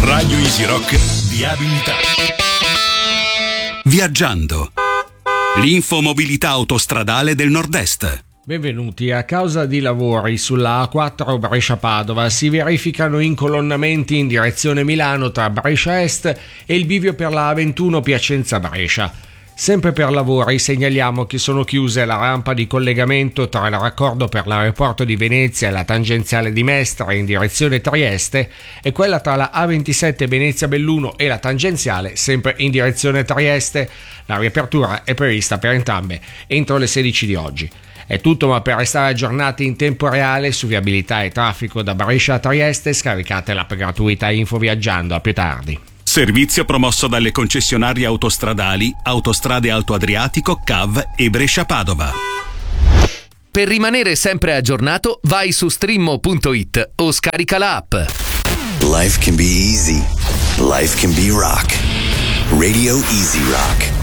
Radio Easy Rock Viabilità. Viaggiando. L'infomobilità autostradale del Nord-Est. Benvenuti. A causa di lavori sulla A4 Brescia-Padova si verificano incolonnamenti in direzione Milano tra Brescia Est e il bivio per la A21 Piacenza-Brescia. Sempre per lavori segnaliamo che sono chiuse la rampa di collegamento tra il raccordo per l'aeroporto di Venezia e la tangenziale di Mestre in direzione Trieste e quella tra la A27 Venezia-Belluno e la tangenziale sempre in direzione Trieste. La riapertura è prevista per entrambe entro le 16 di oggi. È tutto, ma per restare aggiornati in tempo reale su viabilità e traffico da Brescia a Trieste scaricate l'app gratuita Info Viaggiando. A più tardi. Servizio promosso dalle concessionarie autostradali Autostrade Alto Adriatico, CAV e Brescia-Padova. Per rimanere sempre aggiornato, vai su streammo.it o scarica la app. Life can be easy. Life can be rock. Radio Easy Rock.